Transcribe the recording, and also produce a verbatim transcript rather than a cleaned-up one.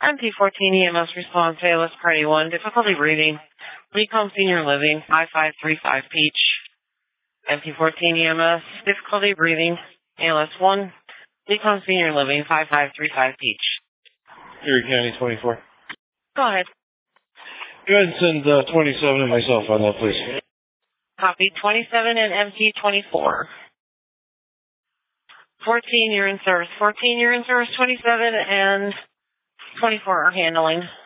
M P fourteen E M S response, A L S Party one, difficulty breathing. Lecom Senior Living, five five three five Peach. M P fourteen E M S, difficulty breathing. A L S one, Lecom Senior Living, five five three five Peach. Erie County twenty-four. Go ahead. Go ahead and send uh, twenty-seven and myself on that, please. Copy twenty-seven and M P twenty-four. fourteen, you're in service. fourteen, you're in service. twenty-seven and twenty-four are handling.